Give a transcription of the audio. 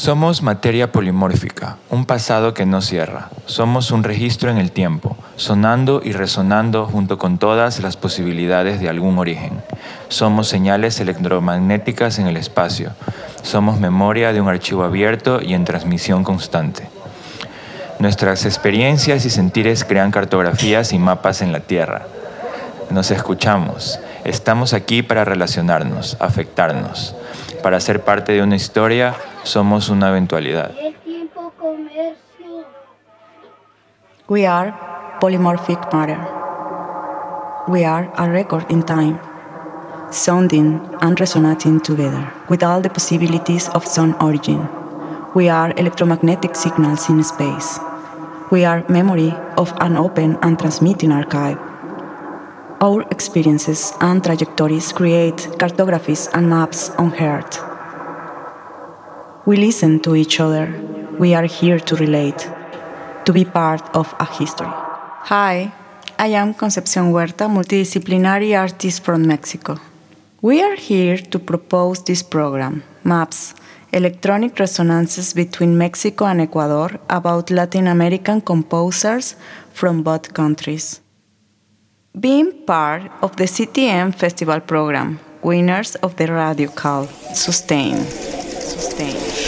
Somos materia polimórfica, un pasado que no cierra. Somos un registro en el tiempo, sonando y resonando junto con todas las posibilidades de algún origen. Somos señales electromagnéticas en el espacio. Somos memoria de un archivo abierto y en transmisión constante. Nuestras experiencias y sentires crean cartografías y mapas en la Tierra. Nos escuchamos. Estamos aquí para relacionarnos, afectarnos. Para ser parte de una historia, somos una eventualidad. We are polymorphic matter. We are a record in time, sounding and resonating together with all the possibilities of sound origin. We are electromagnetic signals in space. We are memory of an open and transmitting archive. Our experiences and trajectories create cartographies and maps on Earth. We listen to each other. We are here to relate, to be part of a history. Hi, I am Concepcion Huerta, multidisciplinary artist from Mexico. We are here to propose this program, MAPS, Electronic Resonances between Mexico and Ecuador, about Latin American composers from both countries. Being part of the CTM Festival program, winners of the radio call, Sustain.